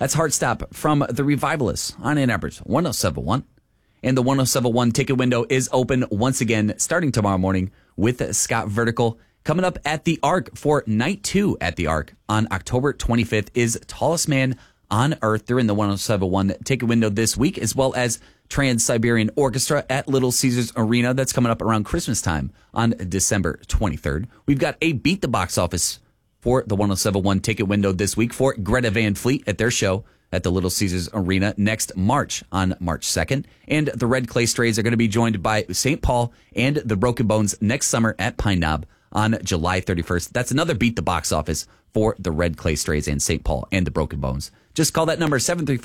That's Heartstop from the Revivalists on Ann Arbor's 107.1. And the 107.1 ticket window is open once again starting tomorrow morning with Scott Vertical. Coming up at the Arc for night 2 at the Arc on October 25th is Tallest Man on Earth. They're in the 107.1 ticket window this week, as well as Trans-Siberian Orchestra at Little Caesars Arena. That's coming up around Christmas time on December 23rd. We've got a Beat the Box Office for the 107.1 ticket window this week for Greta Van Fleet at their show at the Little Caesars Arena next March on March 2nd. And the Red Clay Strays are going to be joined by St. Paul and the Broken Bones next summer at Pine Knob on July 31st. That's another Beat the Box Office for the Red Clay Strays and St. Paul and the Broken Bones. Just call that number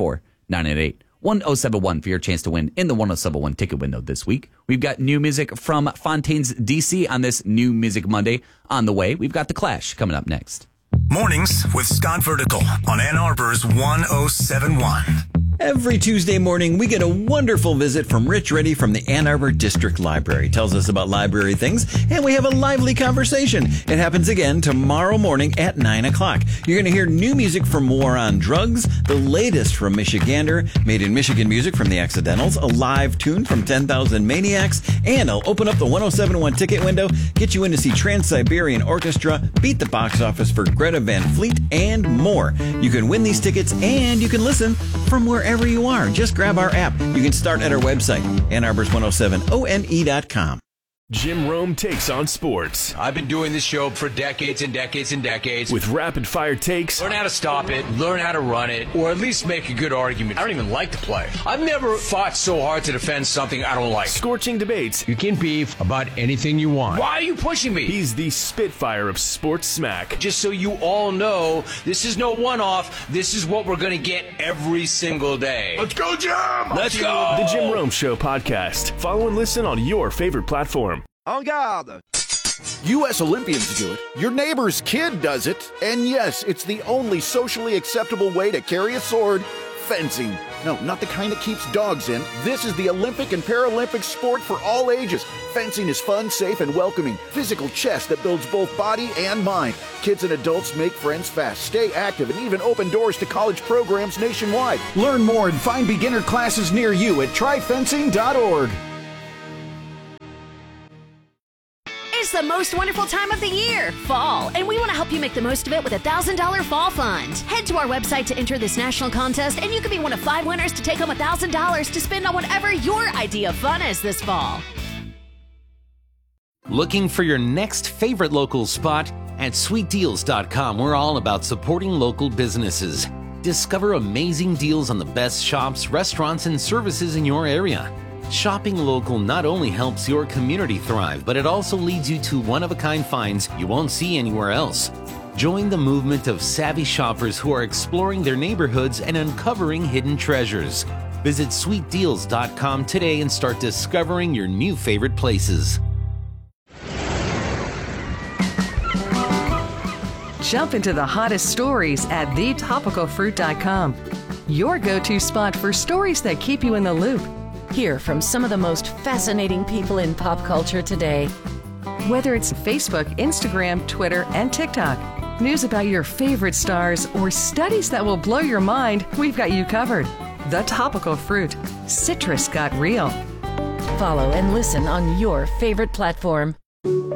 734-988-1071 for your chance to win in the 107.1 ticket window this week. We've got new music from Fontaines DC on this New Music Monday on the way. We've got The Clash coming up next. Mornings with Scott Vertical on Ann Arbor's 107.1. Every Tuesday morning, we get a wonderful visit from Rich Reddy from the Ann Arbor District Library. Tells us about library things, and we have a lively conversation. It happens again tomorrow morning at 9 o'clock. You're going to hear new music from War on Drugs, the latest from Michigander, Made in Michigan music from the Accidentals, a live tune from 10,000 Maniacs, and I'll open up the 107.1 ticket window, get you in to see Trans-Siberian Orchestra, Beat the Box Office for Greta Van Fleet, and more. You can win these tickets, and you can listen from wherever you are. Just grab our app. You can start at our website, AnnArbors107one.com. Jim Rome takes on sports. I've been doing this show for decades and decades and decades. With rapid-fire takes. Learn how to stop it, learn how to run it, or at least make a good argument. I don't even like to play. I've never fought so hard to defend something I don't like. Scorching debates. You can beef about anything you want. Why are you pushing me? He's the Spitfire of sports smack. Just so you all know, this is no one-off. This is what we're going to get every single day. Let's go, Jim! Let's go! The Jim Rome Show podcast. Follow and listen on your favorite platform. En garde! U.S. Olympians do it. Your neighbor's kid does it. And yes, it's the only socially acceptable way to carry a sword. Fencing. No, not the kind that keeps dogs in. This is the Olympic and Paralympic sport for all ages. Fencing is fun, safe, and welcoming. Physical chess that builds both body and mind. Kids and adults make friends fast, stay active, and even open doors to college programs nationwide. Learn more and find beginner classes near you at tryfencing.org. It's the most wonderful time of the year, fall, and we want to help you make the most of it with a $1,000 fall fund. Head to our website to enter this national contest, and you could be one of 5 winners to take home $1,000 to spend on whatever your idea of fun is this fall. Looking for your next favorite local spot? At sweetdeals.com, we're all about supporting local businesses. Discover amazing deals on the best shops, restaurants, and services in your area. Shopping local not only helps your community thrive, but it also leads you to one-of-a-kind finds you won't see anywhere else. Join the movement of savvy shoppers who are exploring their neighborhoods and uncovering hidden treasures. Visit sweetdeals.com today and start discovering your new favorite places. Jump into the hottest stories at thetopicalfruit.com. Your go-to spot for stories that keep you in the loop. Hear from some of the most fascinating people in pop culture today. Whether it's Facebook, Instagram, Twitter, and TikTok, news about your favorite stars, or studies that will blow your mind, we've got you covered. The Topical Fruit. Citrus got real. Follow and listen on your favorite platform.